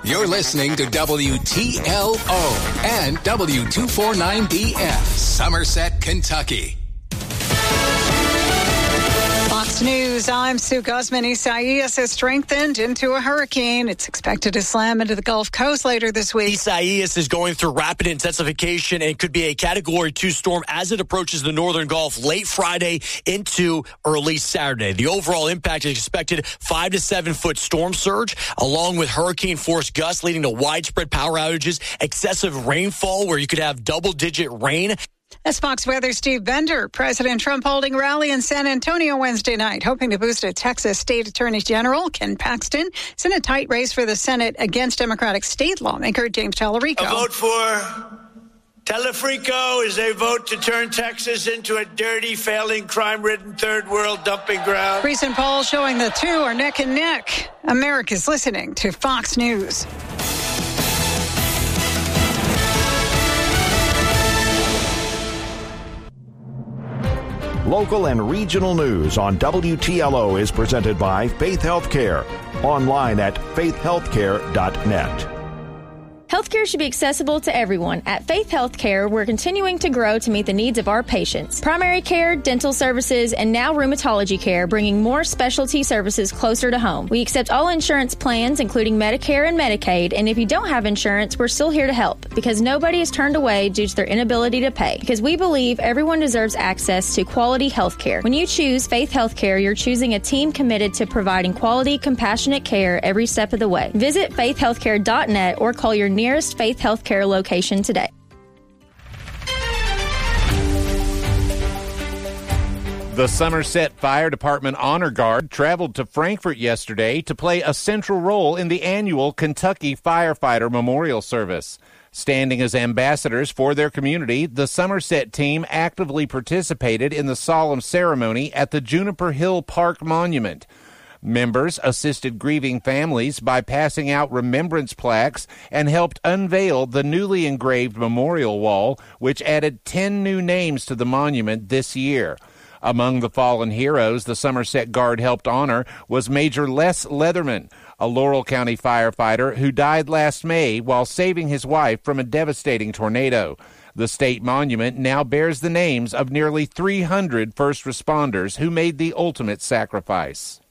You're listening to WTLO and W249BF, Somerset, Kentucky. Fox News, I'm Sue Guzman. Isaias has strengthened into a hurricane. It's expected to slam into the Gulf Coast later this week. Isaias is going through rapid intensification and could be a Category 2 storm as it approaches the northern Gulf late Friday into early Saturday. The overall impact is expected 5 to 7 foot storm surge, along with hurricane force gusts leading to widespread power outages, excessive rainfall where you could have double-digit rain. As Fox Weather Steve Bender, President Trump holding rally in San Antonio Wednesday night, hoping to boost a Texas State Attorney General. Ken Paxton is in a tight race for the Senate against Democratic state lawmaker James Tallarico. A vote for Tallarico is a vote to turn Texas into a dirty, failing, crime-ridden third world dumping ground. Recent polls showing the two are neck and neck. America's listening to Fox News. Local and regional news on WTLO is presented by Faith Healthcare. Online at faithhealthcare.net. Healthcare should be accessible to everyone. At Faith Healthcare, we're continuing to grow to meet the needs of our patients. Primary care, dental services, and now rheumatology care, bringing more specialty services closer to home. We accept all insurance plans, including Medicare and Medicaid, and if you don't have insurance, we're still here to help, because nobody is turned away due to their inability to pay, because we believe everyone deserves access to quality healthcare. When you choose Faith Healthcare, you're choosing a team committed to providing quality, compassionate care every step of the way. Visit faithhealthcare.net or call your nearest Faith Healthcare location today. The Somerset Fire Department Honor Guard traveled to Frankfort yesterday to play a central role in the annual Kentucky Firefighter Memorial Service. Standing as ambassadors for their community, the Somerset team actively participated in the solemn ceremony at the Juniper Hill Park Monument. Members assisted grieving families by passing out remembrance plaques and helped unveil the newly engraved memorial wall, which added 10 new names to the monument this year. Among the fallen heroes the Somerset Guard helped honor was Major Les Leatherman, a Laurel County firefighter who died last May while saving his wife from a devastating tornado. The state monument now bears the names of nearly 300 first responders who made the ultimate sacrifice.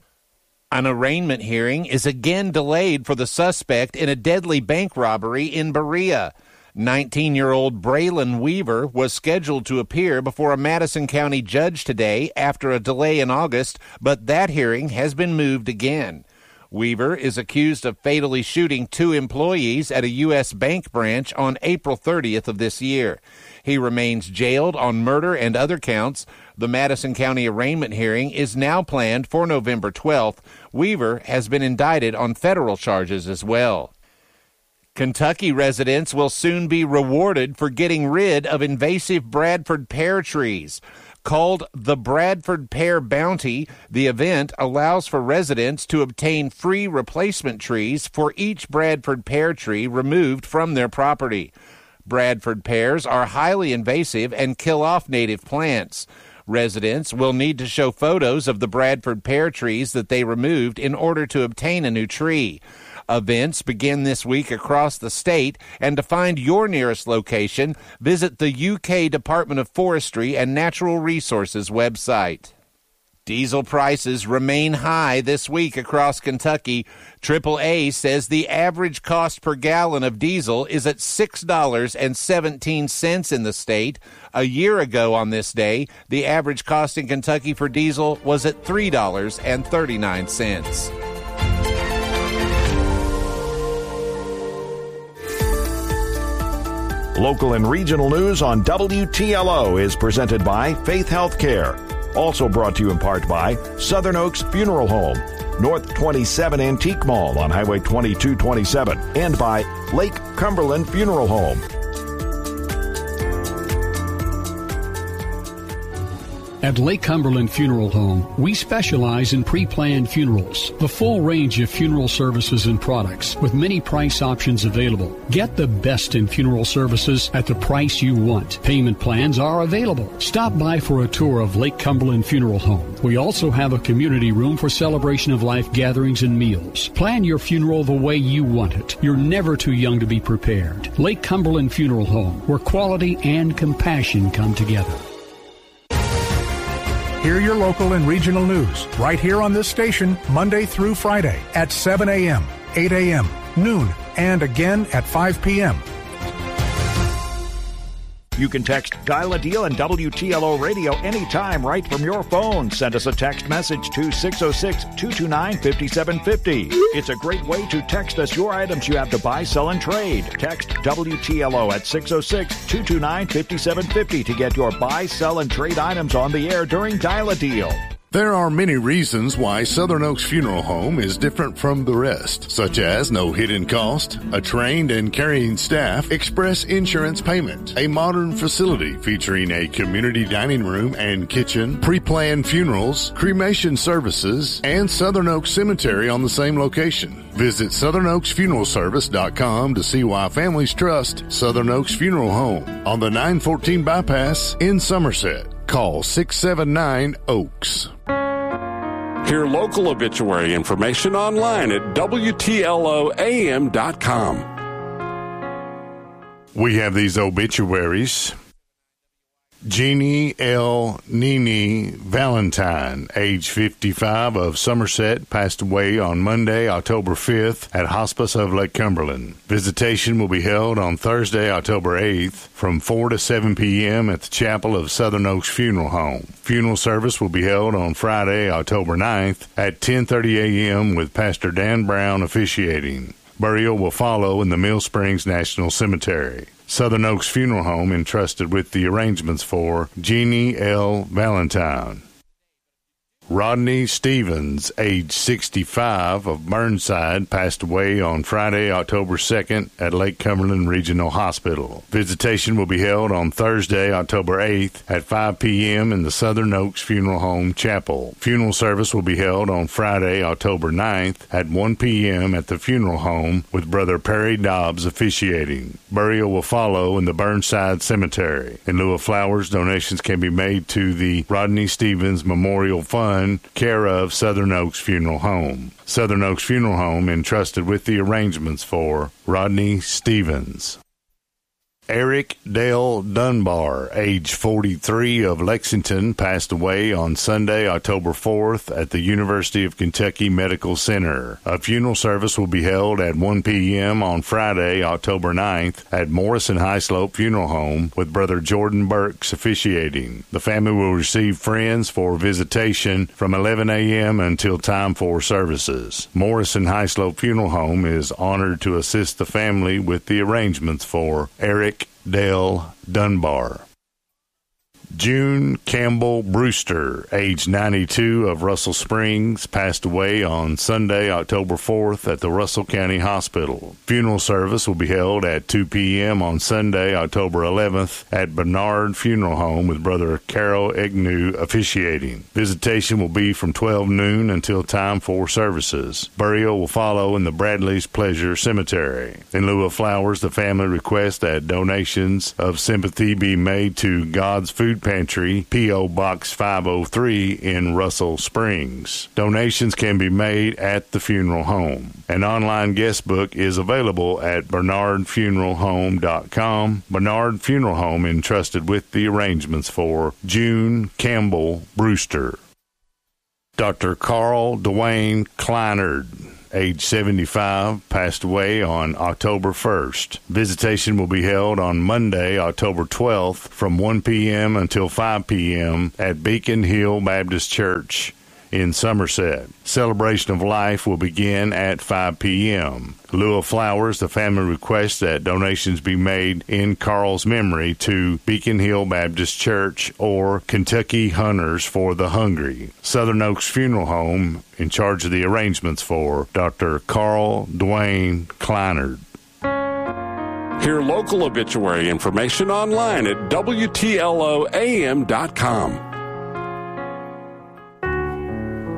An arraignment hearing is again delayed for the suspect in a deadly bank robbery in Berea. 19-year-old Braylon Weaver was scheduled to appear before a Madison County judge today after a delay in August, but that hearing has been moved again. Weaver is accused of fatally shooting 2 employees at a U.S. bank branch on April 30th of this year. He remains jailed on murder and other counts. The Madison County arraignment hearing is now planned for November 12th. Weaver has been indicted on federal charges as well. Kentucky residents will soon be rewarded for getting rid of invasive Bradford pear trees. Called the Bradford Pear Bounty, the event allows for residents to obtain free replacement trees for each Bradford pear tree removed from their property. Bradford pears are highly invasive and kill off native plants. Residents will need to show photos of the Bradford pear trees that they removed in order to obtain a new tree. Events begin this week across the state, and to find your nearest location, visit the UK Department of Forestry and Natural Resources website. Diesel prices remain high this week across Kentucky. AAA says the average cost per gallon of diesel is at $6.17 in the state. A year ago on this day, the average cost in Kentucky for diesel was at $3.39. Local and regional news on WTLO is presented by Faith Healthcare. Also brought to you in part by Southern Oaks Funeral Home, North 27 Antique Mall on Highway 2227, and by Lake Cumberland Funeral Home. At Lake Cumberland Funeral Home, we specialize in pre-planned funerals. The full range of funeral services and products with many price options available. Get the best in funeral services at the price you want. Payment plans are available. Stop by for a tour of Lake Cumberland Funeral Home. We also have a community room for celebration of life gatherings and meals. Plan your funeral the way you want it. You're never too young to be prepared. Lake Cumberland Funeral Home, where quality and compassion come together. Hear your local and regional news right here on this station Monday through Friday at 7 a.m., 8 a.m., noon, and again at 5 p.m. You can text Dial a Deal and WTLO Radio anytime right from your phone. Send us a text message to 606-229-5750. It's a great way to text us your items you have to buy, sell, and trade. Text WTLO at 606-229-5750 to get your buy, sell, and trade items on the air during Dial a Deal. There are many reasons why Southern Oaks Funeral Home is different from the rest, such as no hidden cost, a trained and caring staff, express insurance payment, a modern facility featuring a community dining room and kitchen, pre-planned funerals, cremation services, and Southern Oaks Cemetery on the same location. Visit SouthernOaksFuneralService.com to see why families trust Southern Oaks Funeral Home on the 914 bypass in Somerset. Call 679-OAKS. Hear local obituary information online at WTLOAM.com. We have these obituaries. Jeannie L. Nene Valentine, age 55, of Somerset, passed away on Monday, October 5th at Hospice of Lake Cumberland. Visitation will be held on Thursday, October 8th from 4 to 7 p.m. at the Chapel of Southern Oaks Funeral Home. Funeral service will be held on Friday, October 9th at 10:30 a.m. with Pastor Dan Brown officiating. Burial will follow in the Mill Springs National Cemetery. Southern Oaks Funeral Home entrusted with the arrangements for Jeannie L. Valentine. Rodney Stevens, age 65, of Burnside, passed away on Friday, October 2nd at Lake Cumberland Regional Hospital. Visitation will be held on Thursday, October 8th at 5 p.m. in the Southern Oaks Funeral Home Chapel. Funeral service will be held on Friday, October 9th at 1 p.m. at the funeral home with Brother Perry Dobbs officiating. Burial will follow in the Burnside Cemetery. In lieu of flowers, donations can be made to the Rodney Stevens Memorial Fund, care of Southern Oaks Funeral Home. Southern Oaks Funeral Home entrusted with the arrangements for Rodney Stevens. Eric Dale Dunbar, age 43, of Lexington, passed away on Sunday, October 4th at the University of Kentucky Medical Center. A funeral service will be held at 1 p.m. on Friday, October 9th at Morrison Highslope Funeral Home with Brother Jordan Burks officiating. The family will receive friends for visitation from 11 a.m. until time for services. Morrison Highslope Funeral Home is honored to assist the family with the arrangements for Eric Dale Dunbar. June Campbell Brewster, age 92, of Russell Springs, passed away on Sunday, October 4th at the Russell County Hospital. Funeral service will be held at 2 p.m. on Sunday, October 11th at Bernard Funeral Home with Brother Carol Egnew officiating. Visitation will be from 12 noon until time for services. Burial will follow in the Bradley's Pleasure Cemetery. In lieu of flowers, the family requests that donations of sympathy be made to God's Food Pantry, P.O. Box 503 in Russell Springs. Donations can be made at the funeral home. An online guest book is available at bernardfuneralhome.com. Bernard Funeral Home entrusted with the arrangements for June Campbell Brewster. Dr. Carl Dwayne Kleinard, age 75, passed away on October 1st. Visitation will be held on Monday, October 12th from 1 p.m. until 5 p.m. at Beacon Hill Baptist Church in Somerset. Celebration of life will begin at 5 p.m. In lieu of flowers, the family requests that donations be made in Carl's memory to Beacon Hill Baptist Church or Kentucky Hunters for the Hungry. Southern Oaks Funeral Home in charge of the arrangements for Dr. Carl Dwayne Kleinard. Hear local obituary information online at WTLOAM.com.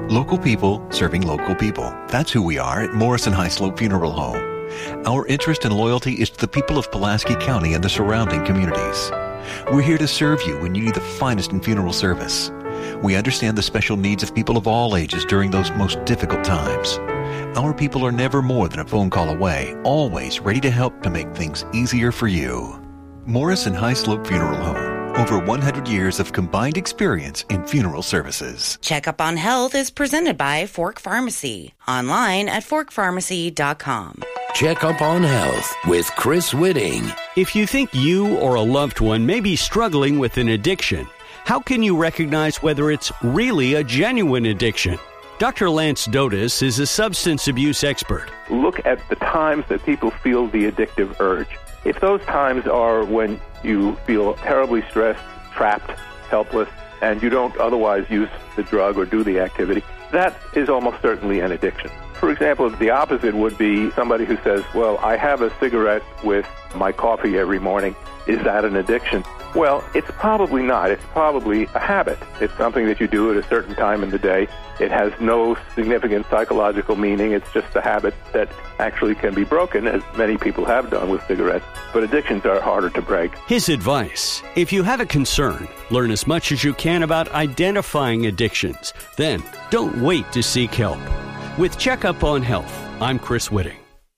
Local people serving local people. That's who we are at Morrison High Slope Funeral Home. Our interest and loyalty is to the people of Pulaski County and the surrounding communities. We're here to serve you when you need the finest in funeral service. We understand the special needs of people of all ages during those most difficult times. Our people are never more than a phone call away, always ready to help to make things easier for you. Morrison High Slope Funeral Home. Over 100 years of combined experience in funeral services. Checkup on Health is presented by Fork Pharmacy. Online at forkpharmacy.com. Check Up on Health with Chris Whitting. If you think you or a loved one may be struggling with an addiction, how can you recognize whether it's really a genuine addiction? Dr. Lance Dotis is a substance abuse expert. Look at the times that people feel the addictive urge. If those times are when you feel terribly stressed, trapped, helpless, and you don't otherwise use the drug or do the activity, that is almost certainly an addiction. For example, the opposite would be somebody who says, well, I have a cigarette with my coffee every morning. Is that an addiction? Well, it's probably not. It's probably a habit. It's something that you do at a certain time in the day. It has no significant psychological meaning. It's just a habit that actually can be broken, as many people have done with cigarettes. But addictions are harder to break. His advice: if you have a concern, learn as much as you can about identifying addictions. Then, don't wait to seek help. With Checkup on Health, I'm Chris Whitting.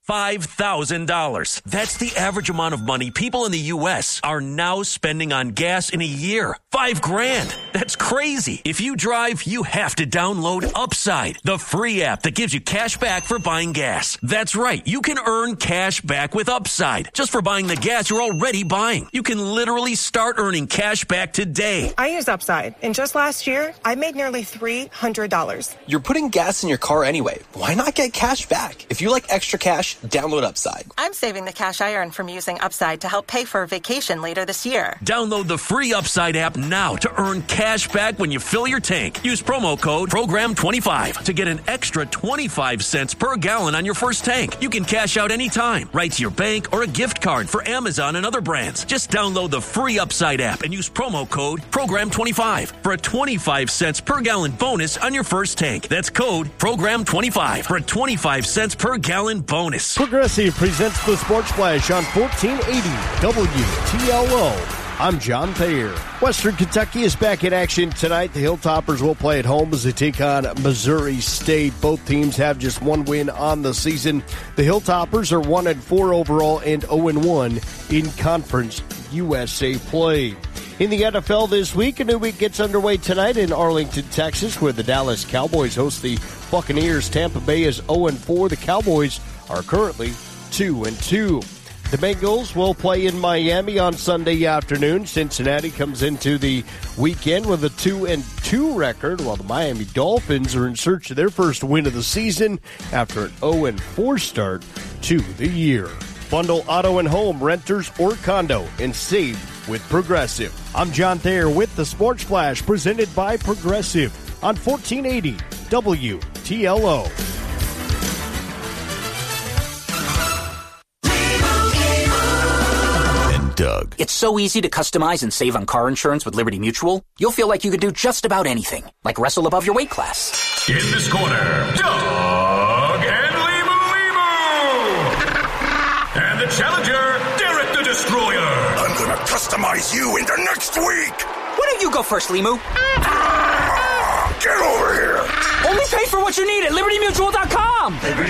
$5,000. That's the average amount of money people in the U.S. are now spending on gas in a year. $5,000. That's crazy. If you drive, you have to download Upside, the free app that gives you cash back for buying gas. That's right. You can earn cash back with Upside just for buying the gas you're already buying. You can literally start earning cash back today. I use Upside, and just last year, I made nearly $300. You're putting gas in your car anyway. Why not get cash back? If you like extra cash, download Upside. I'm saving the cash I earn from using Upside to help pay for a vacation later this year. Download the free Upside app now to earn cash back when you fill your tank. Use promo code PROGRAM25 to get an extra 25 cents per gallon on your first tank. You can cash out anytime, right to your bank or a gift card for Amazon and other brands. Just download the free Upside app and use promo code PROGRAM25 for a 25 cents per gallon bonus on your first tank. That's code PROGRAM25 for a 25 cents per gallon bonus. Progressive presents the Sports Flash on 1480 WTLO. I'm John Thayer. Western Kentucky is back in action tonight. The Hilltoppers will play at home as they take on Missouri State. Both teams have just one win on the season. The Hilltoppers are 1-4 overall and 0-1 in Conference USA play. In the NFL this week, a new week gets underway tonight in Arlington, Texas, where the Dallas Cowboys host the Buccaneers. Tampa Bay is 0-4. The Cowboys are currently 2-2. The Bengals will play in Miami on Sunday afternoon. Cincinnati comes into the weekend with a 2-2 record, while the Miami Dolphins are in search of their first win of the season after an 0-4 start to the year. Bundle auto and home, renters or condo, and save with Progressive. I'm John Thayer with the Sports Flash, presented by Progressive on 1480 WTLO. Doug. It's so easy to customize and save on car insurance with Liberty Mutual. You'll feel like you could do just about anything, like wrestle above your weight class. In this corner, Doug and Limu. And the challenger, Derek the Destroyer. I'm gonna customize you into next week. Why don't you go first, Limu? Get over here. Only pay for what you need at LibertyMutual.com.